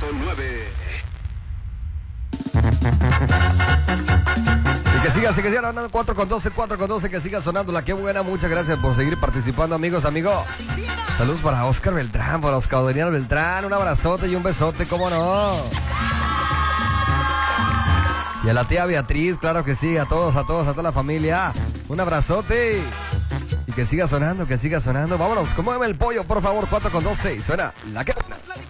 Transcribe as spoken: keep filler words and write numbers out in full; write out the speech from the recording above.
nueve. Y que siga, siga, siga sonando cuatro con doce, cuatro con doce, que siga sonando la que buena. Muchas gracias por seguir participando, amigos, amigos. Saludos para Oscar Beltrán, para Oscar Daniel Beltrán. Un abrazote y un besote, cómo no. Y a la tía Beatriz, claro que sí, a todos, a todos, a toda la familia. Un abrazote. Y que siga sonando, que siga sonando. Vámonos, como el pollo, por favor, cuatro con doce. Suena la que buena.